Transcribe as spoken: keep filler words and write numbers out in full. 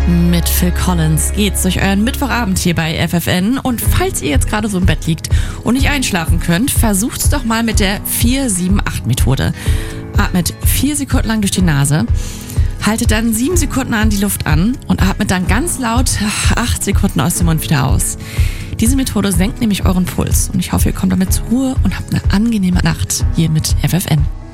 Mit Phil Collins geht's durch euren Mittwochabend hier bei F F N. Und falls ihr jetzt gerade so im Bett liegt und nicht einschlafen könnt, versucht's doch mal mit der vier sieben acht Methode. Atmet vier Sekunden lang durch die Nase, haltet dann sieben Sekunden an die Luft an und atmet dann ganz laut acht Sekunden aus dem Mund wieder aus. Diese Methode senkt nämlich euren Puls und ich hoffe, ihr kommt damit zur Ruhe und habt eine angenehme Nacht hier mit F F N.